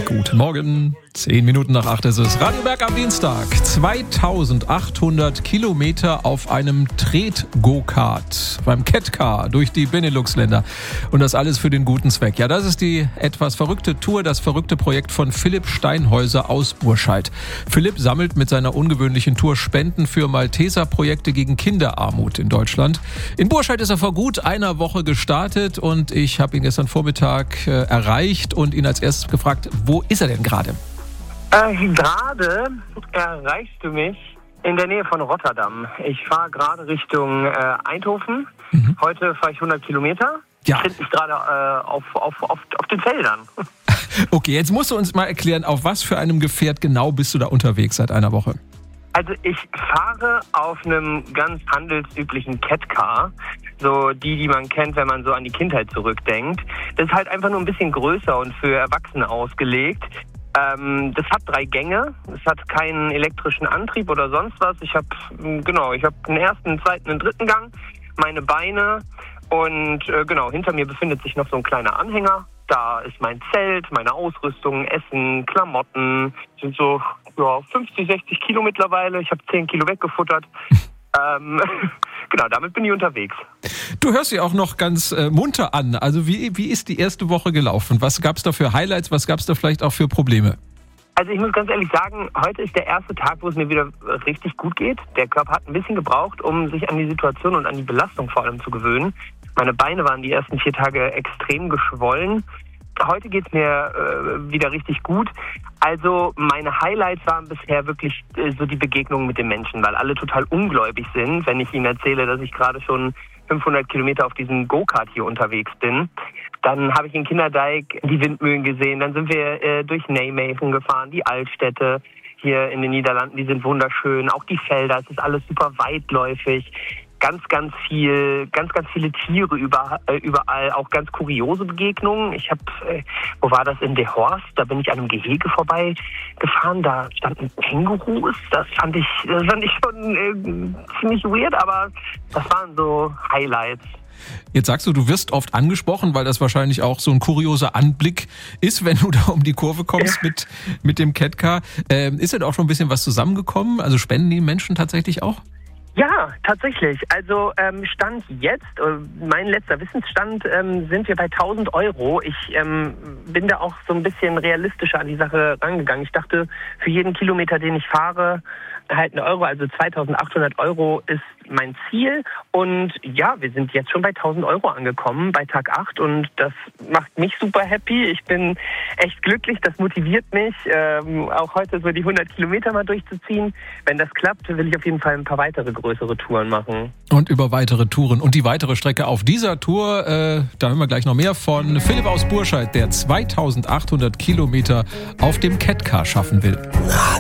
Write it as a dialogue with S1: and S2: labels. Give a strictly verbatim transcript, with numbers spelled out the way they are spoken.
S1: Guten Morgen, zehn Minuten nach acht ist es. Radio Berg am Dienstag. zweitausendachthundert Kilometer auf einem Tret-Go-Kart, beim Catcar durch die Benelux-Länder. Und das alles für den guten Zweck. Ja, das ist die etwas verrückte Tour, das verrückte Projekt von Philipp Steinhäuser aus Burscheid. Philipp sammelt mit seiner ungewöhnlichen Tour Spenden für Malteser-Projekte gegen Kinderarmut in Deutschland. In Burscheid ist er vor gut einer Woche gestartet und ich habe ihn gestern Vormittag äh, erreicht und ihn als erstes gefragt, wo ist er denn gerade?
S2: Äh, gerade erreichst du mich in der Nähe von Rotterdam. Ich fahre gerade Richtung äh, Eindhoven. Mhm. Heute fahre ich hundert Kilometer.
S1: Ja.
S2: Ich bin mich gerade äh, auf, auf, auf, auf den Feldern.
S1: Okay, jetzt musst du uns mal erklären, auf was für einem Gefährt genau bist du da unterwegs seit einer Woche?
S2: Also ich fahre auf einem ganz handelsüblichen Catcar, so die, die man kennt, wenn man so an die Kindheit zurückdenkt. Das ist halt einfach nur ein bisschen größer und für Erwachsene ausgelegt. Ähm, das hat drei Gänge, es hat keinen elektrischen Antrieb oder sonst was. Ich habe genau, ich habe einen ersten, einen zweiten, einen dritten Gang, meine Beine und äh, genau, hinter mir befindet sich noch so ein kleiner Anhänger. Da ist mein Zelt, meine Ausrüstung, Essen, Klamotten. Sind so ja, fünfzig, sechzig Kilo mittlerweile. Ich habe zehn Kilo weggefuttert. ähm, genau, damit bin ich unterwegs.
S1: Du hörst dich auch noch ganz äh, munter an. Also wie, wie ist die erste Woche gelaufen? Was gab es da für Highlights? Was gab es da vielleicht auch für Probleme?
S2: Also ich muss ganz ehrlich sagen, heute ist der erste Tag, wo es mir wieder richtig gut geht. Der Körper hat ein bisschen gebraucht, um sich an die Situation und an die Belastung vor allem zu gewöhnen. Meine Beine waren die ersten vier Tage extrem geschwollen. Heute geht's mir äh, wieder richtig gut. Also meine Highlights waren bisher wirklich äh, so die Begegnungen mit den Menschen, weil alle total ungläubig sind, wenn ich ihnen erzähle, dass ich gerade schon fünfhundert Kilometer auf diesem Go-Kart hier unterwegs bin. Dann habe ich in Kinderdijk die Windmühlen gesehen. Dann sind wir äh, durch Nijmegen gefahren, die Altstädte hier in den Niederlanden, die sind wunderschön. Auch die Felder, es ist alles super weitläufig. Ganz, ganz viel, ganz, ganz viele Tiere über, äh, überall, auch ganz kuriose Begegnungen. Ich habe, äh, wo war das, in De Horst, da bin ich an einem Gehege vorbei gefahren, da standen Kängurus, das fand ich, das fand ich schon äh, ziemlich weird, aber das waren so Highlights.
S1: Jetzt sagst du, du wirst oft angesprochen, weil das wahrscheinlich auch so ein kurioser Anblick ist, wenn du da um die Kurve kommst ja. mit, mit dem Catcar. Ähm, ist denn auch schon ein bisschen was zusammengekommen? Also spenden die Menschen tatsächlich auch?
S2: Ja, tatsächlich. Also ähm, Stand jetzt, äh, mein letzter Wissensstand, ähm, sind wir bei tausend Euro. Ich ähm, bin da auch so ein bisschen realistischer an die Sache rangegangen. Ich dachte, für jeden Kilometer, den ich fahre, halt ein Euro, also zweitausendachthundert Euro ist mein Ziel. Und ja, wir sind jetzt schon bei tausend Euro angekommen, bei Tag acht. Und das macht mich super happy. Ich bin echt glücklich, das motiviert mich, ähm, auch heute so die hundert Kilometer mal durchzuziehen. Wenn das klappt, will ich auf jeden Fall ein paar weitere größere Touren machen.
S1: Und über weitere Touren und die weitere Strecke auf dieser Tour, äh, da hören wir gleich noch mehr von Philipp aus Burscheid, der zweitausendachthundert Kilometer auf dem Catcar schaffen will.